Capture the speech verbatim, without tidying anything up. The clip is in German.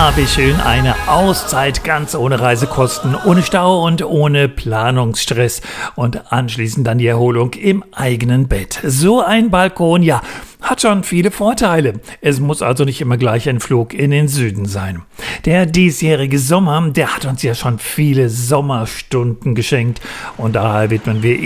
Ah, wie schön, eine Auszeit ganz ohne Reisekosten, ohne Stau und ohne Planungsstress und anschließend dann die Erholung im eigenen Bett. So ein Balkon, ja, hat schon viele Vorteile. Es muss also nicht immer gleich ein Flug in den Süden sein. Der diesjährige Sommer, der hat uns ja schon viele Sommerstunden geschenkt und daher widmen wir